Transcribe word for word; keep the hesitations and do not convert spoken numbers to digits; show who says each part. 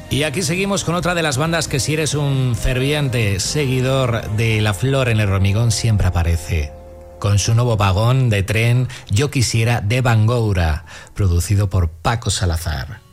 Speaker 1: Y aquí seguimos con otra de las bandas que, si eres un ferviente seguidor de La Flor en el Hormigón, siempre aparece. Con su nuevo vagón de tren, Yo Quisiera, de Bangoura, producido por Paco Salazar.